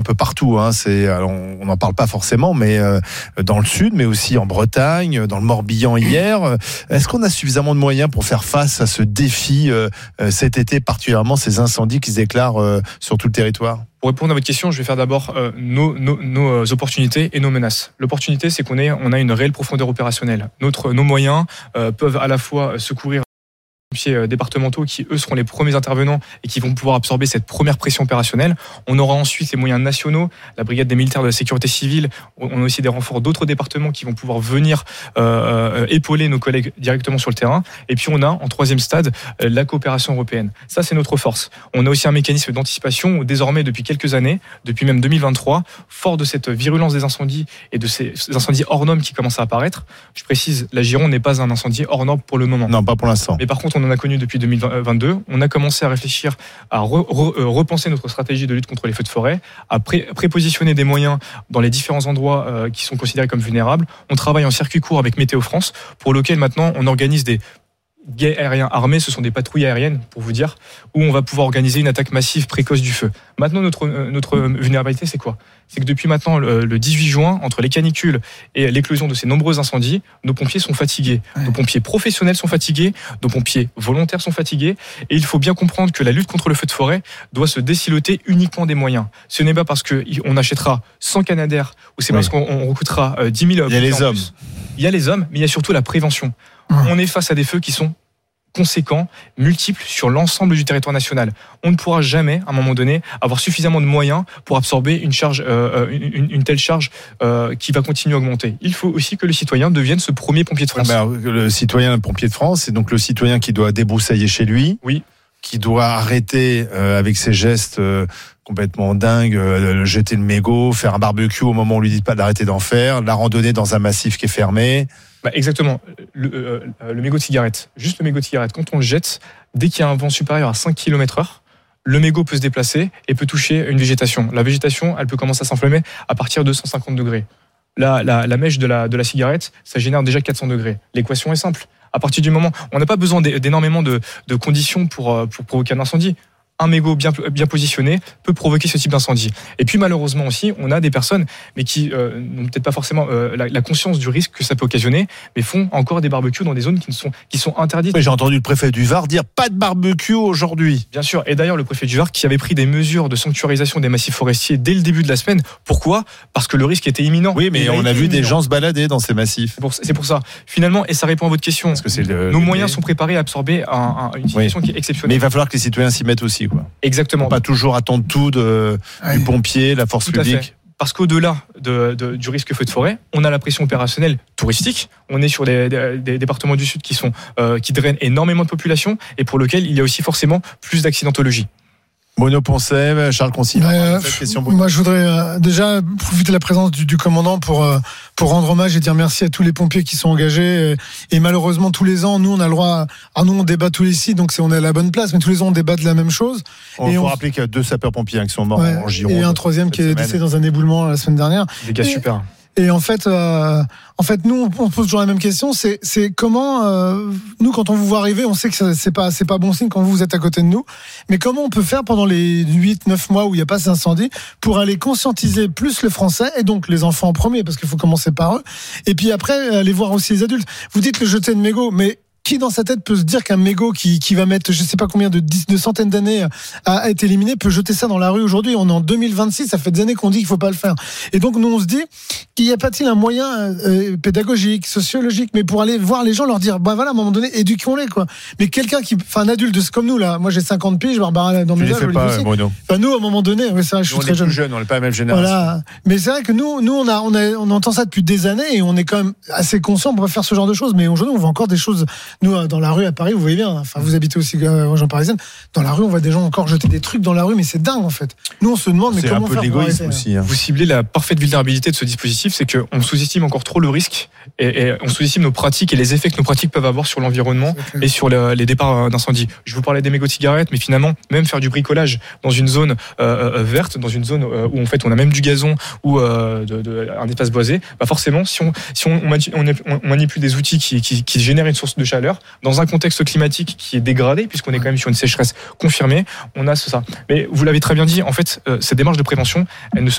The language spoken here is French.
peu partout. Alors, on n'en parle pas forcément, mais dans le sud, mais aussi en Bretagne, dans le Morbihan hier. Est-ce qu'on a suffisamment de moyens pour faire face à ce défi cet été, particulièrement ces incendies qui se déclarent sur tout le territoire ? Pour répondre à votre question, je vais faire d'abord nos opportunités et nos menaces. L'opportunité, c'est qu'on a une réelle profondeur opérationnelle. Nos moyens peuvent à la fois secourir les pompiers départementaux qui, eux, seront les premiers intervenants et qui vont pouvoir absorber cette première pression opérationnelle. On aura ensuite les moyens nationaux, la brigade des militaires de la sécurité civile. On a aussi des renforts d'autres départements qui vont pouvoir venir épauler nos collègues directement sur le terrain. Et puis on a, en troisième stade, la coopération européenne. Ça, c'est notre force. On a aussi un mécanisme d'anticipation où, désormais, depuis quelques années, depuis même 2023, fort de cette virulence des incendies et de ces incendies hors normes qui commencent à apparaître, je précise, la Gironde n'est pas un incendie hors norme pour le moment. Non, pas pour l'instant. Mais par contre, on en a connu depuis 2022. On a commencé à réfléchir à repenser notre stratégie de lutte contre les feux de forêt, à prépositionner des moyens dans les différents endroits qui sont considérés comme vulnérables. On travaille en circuit court avec Météo France, pour lequel maintenant on organise des guets aériens armés, ce sont des patrouilles aériennes, pour vous dire, où on va pouvoir organiser une attaque massive précoce du feu. Maintenant, notre vulnérabilité, c'est quoi ? C'est que depuis maintenant, le 18 juin, entre les canicules et l'éclosion de ces nombreux incendies, nos pompiers sont fatigués. Ouais. Nos pompiers professionnels sont fatigués, nos pompiers volontaires sont fatigués, et il faut bien comprendre que la lutte contre le feu de forêt doit se désiloter uniquement des moyens. Ce n'est pas parce qu'on achètera 100 Canadair, ou c'est parce qu'on recrutera 10 000... Il y a les hommes. Il y a les hommes, mais il y a surtout la prévention. On est face à des feux qui sont conséquents, multiples sur l'ensemble du territoire national. On ne pourra jamais, à un moment donné, avoir suffisamment de moyens pour absorber une telle charge qui va continuer à augmenter. Il faut aussi que le citoyen devienne ce premier pompier de France. Le citoyen pompier de France, c'est donc le citoyen qui doit débroussailler chez lui, oui, qui doit arrêter avec ses gestes complètement dingues, jeter le mégot, faire un barbecue au moment où on lui dit pas d'arrêter d'en faire, la randonnée dans un massif qui est fermé. Exactement. Le mégot de cigarette, juste le mégot de cigarette, quand on le jette, dès qu'il y a un vent supérieur à 5 km/h, le mégot peut se déplacer et peut toucher une végétation. La végétation, elle peut commencer à s'enflammer à partir de 150 degrés. La mèche de la cigarette, ça génère déjà 400 degrés. L'équation est simple. À partir du moment, on n'a pas besoin d'énormément de conditions pour provoquer un incendie. Un mégot bien positionné peut provoquer ce type d'incendie. Et puis malheureusement aussi, on a des personnes mais qui n'ont peut-être pas forcément la conscience du risque que ça peut occasionner, mais font encore des barbecues dans des zones qui sont interdites. Mais j'ai entendu le préfet du Var dire pas de barbecue aujourd'hui. Bien sûr. Et d'ailleurs, le préfet du Var qui avait pris des mesures de sanctuarisation des massifs forestiers dès le début de la semaine. Pourquoi ? Parce que le risque était imminent. Oui, mais on a vu des gens se balader dans ces massifs. C'est pour ça. Finalement, et ça répond à votre question. Parce que nos moyens sont préparés à absorber une situation qui est exceptionnelle. Mais il va falloir que les citoyens s'y mettent aussi. Exactement. Pas toujours attendre tout du pompier, la force publique. Parce qu'au-delà du risque feu de forêt, on a la pression opérationnelle touristique. On est sur des départements du Sud qui drainent énormément de population et pour lequel il y a aussi forcément plus d'accidentologie. Bruno Poncet, Charles Consil. Moi, je voudrais déjà profiter de la présence du commandant pour rendre hommage et dire merci à tous les pompiers qui sont engagés. Et malheureusement, tous les ans, nous, on a le droit. Nous, on débat tous les 6, donc on est à la bonne place. Mais tous les ans, on débat de la même chose. Il faut rappeler qu'il y a 2 sapeurs-pompiers qui sont morts en Gironde. Et un 3e qui est décédé dans un éboulement la semaine dernière. Des gars super. Et en fait, nous, on pose toujours la même question. C'est comment nous, quand on vous voit arriver, on sait que c'est pas bon signe quand vous êtes à côté de nous. Mais comment on peut faire pendant les 8-9 mois où il n'y a pas cet incendie pour aller conscientiser plus le Français et donc les enfants en premier parce qu'il faut commencer par eux. Et puis après, aller voir aussi les adultes. Vous dites le jeter de mégot, mais qui dans sa tête peut se dire qu'un mégot qui va mettre je sais pas combien de centaines d'années à être éliminé peut jeter ça dans la rue aujourd'hui? On est en 2026, ça fait des années qu'on dit qu'il faut pas le faire. Et donc nous on se dit qu'il y a pas-t-il un moyen pédagogique, sociologique, mais pour aller voir les gens, leur dire voilà, à un moment donné, éduquons-les quoi. Mais quelqu'un un adulte comme nous là, moi j'ai 50 piges, Barbara dans mes âges, nous à un moment donné, c'est vrai, je suis très jeune. On n'est pas la même génération. Voilà. Mais c'est vrai que nous on entend ça depuis des années et on est quand même assez conscient pour faire ce genre de choses. Mais aujourd'hui on voit encore des choses. Nous, dans la rue à Paris, vous voyez bien, vous habitez aussi en région parisienne, dans la rue, on voit des gens encore jeter des trucs dans la rue, mais c'est dingue en fait. Nous, on se demande, mais comment faire? C'est un peu de l'égoïsme aussi. Vous ciblez la parfaite vulnérabilité de ce dispositif, c'est qu'on sous-estime encore trop le risque et on sous-estime nos pratiques et les effets que nos pratiques peuvent avoir sur l'environnement et sur les départs d'incendie. Je vous parlais des mégots de cigarettes, mais finalement, même faire du bricolage dans une zone verte, dans une zone où en fait on a même du gazon ou un espace boisé, forcément, si on manipule des outils qui génèrent une source de chaleur, dans un contexte climatique qui est dégradé, puisqu'on est quand même sur une sécheresse confirmée, on a ça. Mais vous l'avez très bien dit, en fait, cette démarche de prévention, elle ne se